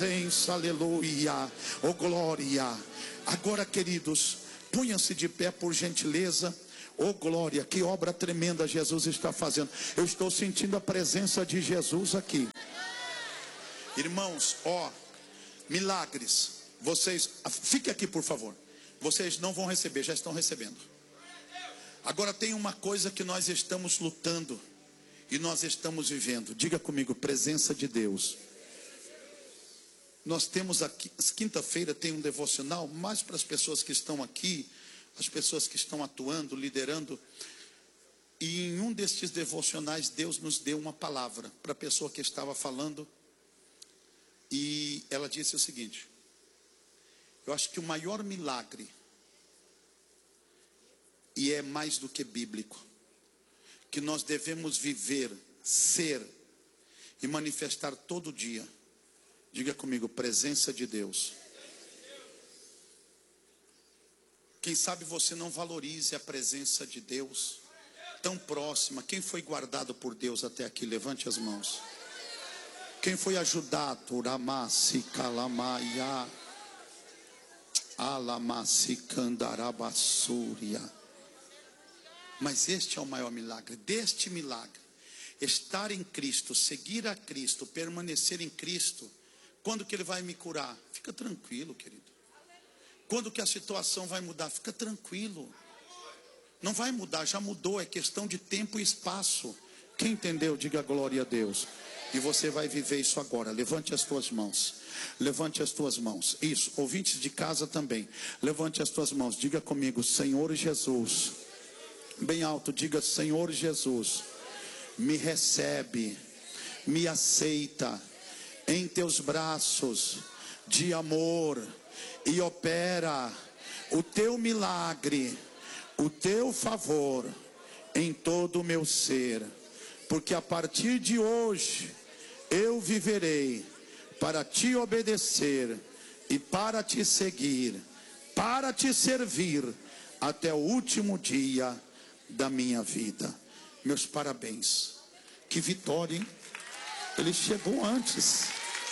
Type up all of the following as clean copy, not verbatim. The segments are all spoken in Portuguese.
Aleluia, oh glória. Agora, queridos, ponham-se de pé por gentileza. Oh glória, que obra tremenda Jesus está fazendo. Eu estou sentindo a presença de Jesus aqui. Irmãos, ó, milagres. Vocês, fique aqui por favor. Vocês não vão receber, já estão recebendo. Agora tem uma coisa que nós estamos lutando e nós estamos vivendo. Diga comigo, presença de Deus. Nós temos aqui, quinta-feira tem um devocional, mais para as pessoas que estão aqui, as pessoas que estão atuando, liderando. E em um destes devocionais, Deus nos deu uma palavra para a pessoa que estava falando. E ela disse o seguinte: eu acho que o maior milagre, e é mais do que bíblico, que nós devemos viver, ser e manifestar todo dia. Diga comigo, presença de Deus. Quem sabe você não valorize a presença de Deus tão próxima. Quem foi guardado por Deus até aqui? Levante as mãos. Quem foi ajudado? Uramasi kalamaya alamasi kandarabasúria. Mas este é o maior milagre. Deste milagre, estar em Cristo, seguir a Cristo, permanecer em Cristo. Quando que Ele vai me curar? Fica tranquilo, querido. Quando que a situação vai mudar? Fica tranquilo. Não vai mudar, já mudou, é questão de tempo e espaço. Quem entendeu, diga glória a Deus. E você vai viver isso agora. Levante as tuas mãos. Levante as tuas mãos. Isso, ouvintes de casa também. Levante as tuas mãos, diga comigo, Senhor Jesus. Bem alto, diga, Senhor Jesus, me recebe, me aceita em teus braços de amor e opera o teu milagre, o teu favor em todo o meu ser, porque a partir de hoje eu viverei para te obedecer e para te seguir, para te servir até o último dia da minha vida. Meus parabéns. Que vitória, hein? Ele chegou antes.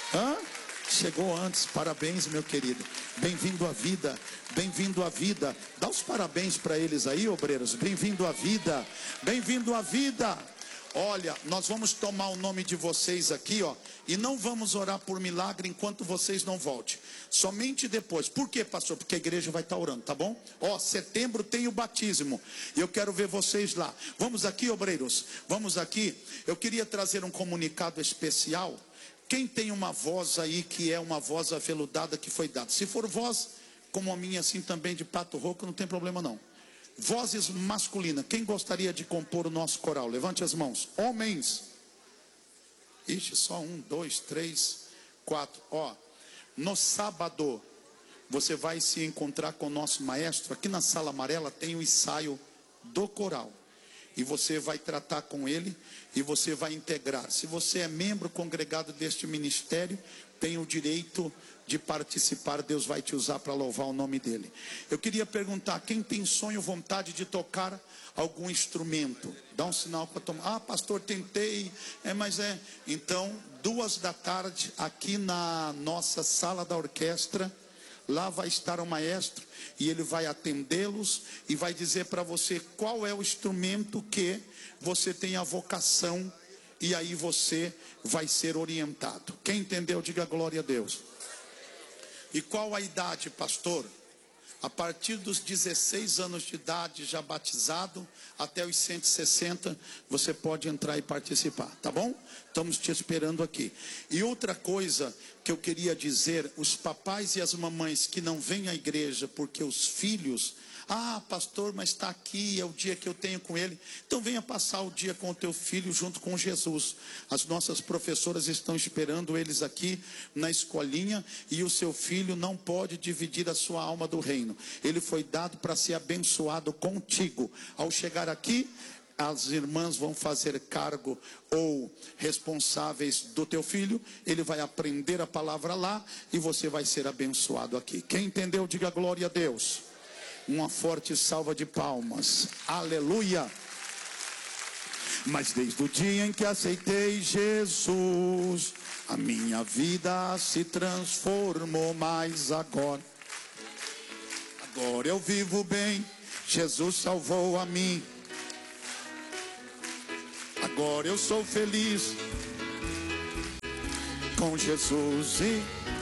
Chegou antes. Parabéns, meu querido. Bem-vindo à vida. Bem-vindo à vida. Dá os parabéns para eles aí, obreiros. Bem-vindo à vida. Bem-vindo à vida. Olha, nós vamos tomar o nome de vocês aqui, ó, e não vamos orar por milagre enquanto vocês não voltem. Somente depois. Por quê, pastor? Porque a igreja vai estar orando, tá bom? Ó, setembro tem o batismo. E eu quero ver vocês lá. Vamos aqui, obreiros. Vamos aqui. Eu queria trazer um comunicado especial. Quem tem uma voz aí que é uma voz aveludada que foi dada? Se for voz como a minha, assim também de pato rouco, não tem problema não. Vozes masculinas. Quem gostaria de compor o nosso coral? Levante as mãos. Homens. Ixi, só 1, 2, 3, 4. Ó, no sábado você vai se encontrar com o nosso maestro. Aqui na sala amarela tem o ensaio do coral. E você vai tratar com ele e você vai integrar. Se você é membro congregado deste ministério, tem o direito de participar. Deus vai te usar para louvar o nome dele. Eu queria perguntar, quem tem sonho, vontade de tocar algum instrumento? Dá um sinal para tomar. Ah, pastor, tentei. Então, 14h, aqui na nossa sala da orquestra, lá vai estar o maestro e ele vai atendê-los e vai dizer para você qual é o instrumento que você tem a vocação, e aí você vai ser orientado. Quem entendeu, diga glória a Deus. E qual a idade, pastor? A partir dos 16 anos de idade, já batizado, até os 160, você pode entrar e participar, tá bom? Estamos te esperando aqui. E outra coisa que eu queria dizer, os papais e as mamães que não vêm à igreja porque os filhos, ah, pastor, mas está aqui, é o dia que eu tenho com ele. Então venha passar o dia com o teu filho junto com Jesus. As nossas professoras estão esperando eles aqui na escolinha, e o seu filho não pode dividir a sua alma do reino. Ele foi dado para ser abençoado contigo. Ao chegar aqui, as irmãs vão fazer cargo ou responsáveis do teu filho. Ele vai aprender a palavra lá e você vai ser abençoado aqui. Quem entendeu, diga glória a Deus. Uma forte salva de palmas. Aleluia. Mas desde o dia em que aceitei Jesus, a minha vida se transformou. Mas agora eu vivo bem. Jesus salvou a mim. Agora eu sou feliz com Jesus. E